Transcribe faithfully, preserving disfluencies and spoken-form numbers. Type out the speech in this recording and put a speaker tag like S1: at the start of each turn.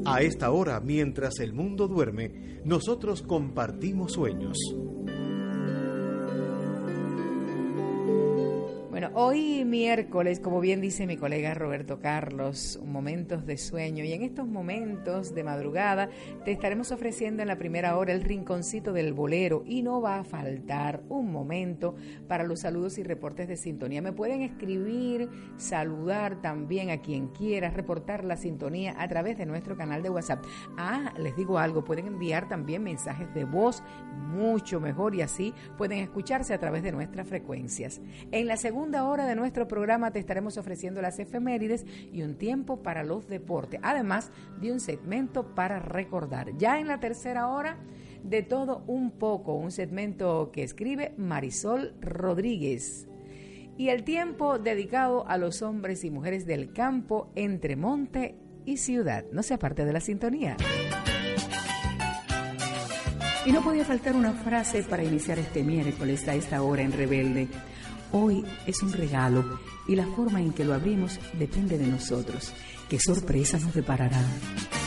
S1: A esta hora, mientras el mundo duerme, nosotros compartimos sueños.
S2: Bueno, hoy miércoles, como bien dice mi colega Roberto Carlos, momentos de sueño, y en estos momentos de madrugada te estaremos ofreciendo en la primera hora el rinconcito del bolero, y no va a faltar un momento para los saludos y reportes de sintonía. Me pueden escribir, saludar también a quien quiera, reportar la sintonía a través de nuestro canal de WhatsApp. Ah, les digo algo, pueden enviar también mensajes de voz, mucho mejor, y así pueden escucharse a través de nuestras frecuencias. En la segunda hora de nuestro programa te estaremos ofreciendo las efemérides y un tiempo para los deportes, además de un segmento para recordar. Ya en la tercera hora, de todo un poco, un segmento que escribe Marisol Rodríguez. Y el tiempo dedicado a los hombres y mujeres del campo entre monte y ciudad. No se aparte de la sintonía. Y no podía faltar una frase para iniciar este miércoles a esta hora en Rebelde. Hoy es un regalo y la forma en que lo abrimos depende de nosotros. ¿Qué sorpresa nos deparará?